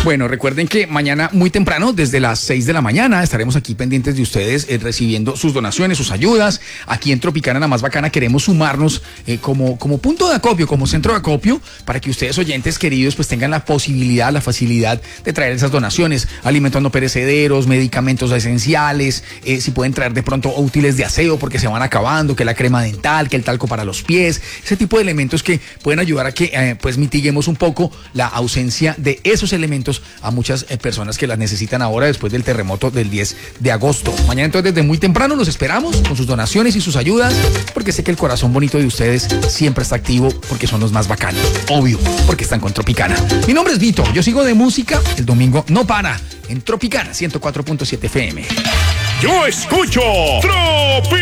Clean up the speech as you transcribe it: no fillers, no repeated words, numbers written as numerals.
Bueno, recuerden que mañana muy temprano, desde las 6 de la mañana, estaremos aquí pendientes de ustedes, recibiendo sus donaciones, sus ayudas. Aquí en Tropicana, la más bacana, queremos sumarnos como punto de acopio, como centro de acopio, para que ustedes, oyentes queridos, pues tengan la posibilidad, la facilidad de traer esas donaciones, alimentos no perecederos, medicamentos esenciales, si pueden traer de pronto útiles de aseo porque se van acabando, que la crema dental, que el talco para los pies, ese tipo de elementos que pueden ayudar a que pues mitiguemos un poco la ausencia de esos elementos a muchas personas que las necesitan ahora después del terremoto del 10 de agosto. Mañana entonces desde muy temprano los esperamos con sus donaciones y sus ayudas, porque sé que el corazón bonito de ustedes siempre está activo, porque son los más bacanos, obvio, porque están con Tropicana. Mi nombre es Vito, yo sigo de música, el domingo no para, en Tropicana 104.7 FM. Yo escucho Tropicana.